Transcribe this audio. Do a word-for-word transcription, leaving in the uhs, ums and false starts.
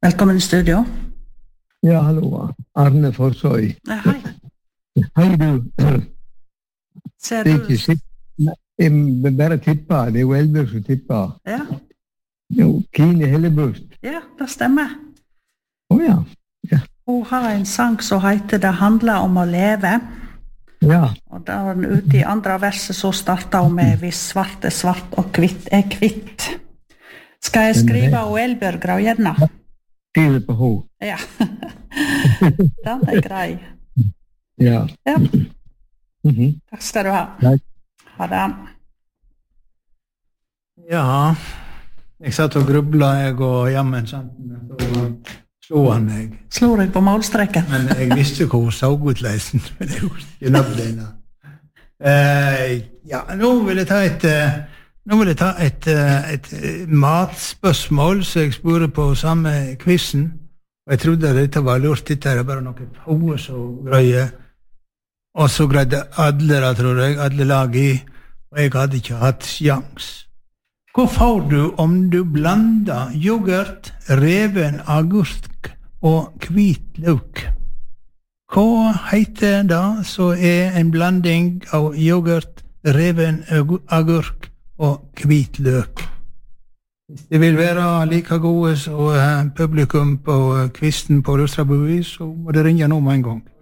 Velkommen i studio. Ja, hallo. Arne Forsøy. Ja, hei. Hei, du. Ser Det er du? ikke sikkert. Jeg vil bare tippe. Det er jo Elbjørg som tipper. Ja, Jo, Kine Hellebust. ja, det stemmer. Å ja. Hun har en sang som heter Det handler om å leve. Ja. Og da var den ute i andre verset, så startet hun med Hvis svart er svart og kvitt er kvitt. Skal jeg skrive og Elbjørg Graujevna? Skriver på H. Ja. Den er grei. Ja. Ja, Mhm. takk skal du ha. Takk. Ha det. Ja, jeg satt og grubla, jeg og jammen, sant, så slo han meg. Slår jeg på målstreken? Men jeg visste hvor hun så ut leisen, men det gjorde ikke navnene. Eh, ja, nå vil jeg ta et, eh, nå vil jeg ta et, eh, et eh, matspørsmål, så jeg spurte på samme quizen, og jeg trodde at dette var lurt, dette er bare noe hovedet så greie, og så greide alle, da, tror jeg, alle lag i, og jeg hadde ikke hatt sjans. Hva får du om du blander yoghurt, reven agurk og hvit løk? Hva heter det så er en blanding av yoghurt, reven agurk og hvit løk? Hvis det vil være like gode som publikum på kvisten på Rustrabuvi, så må det ringe nå med en gang.